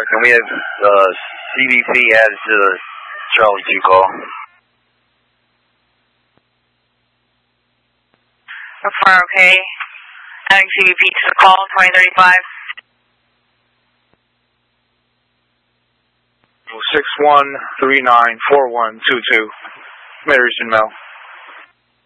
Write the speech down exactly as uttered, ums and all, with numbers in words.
can we have uh, C B P added to the Charlie two call? Far okay. Adding C B P to the call, twenty thirty-five. six one three nine four one two two. Mary's Mel.